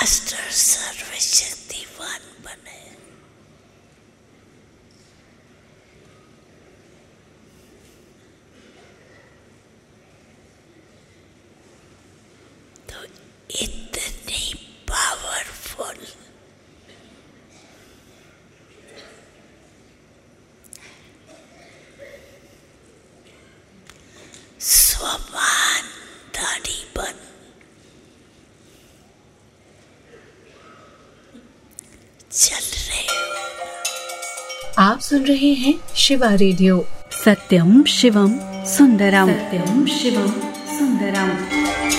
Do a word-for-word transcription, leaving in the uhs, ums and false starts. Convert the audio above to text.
Master सर्वशक्तिवान बने। तो इतनी पावरफुल स्वमान दाढ़ी बन चल रहे हो। आप सुन रहे हैं शिवा रेडियो। सत्यम शिवम सुंदरम। सत्यम शिवम सुंदरम।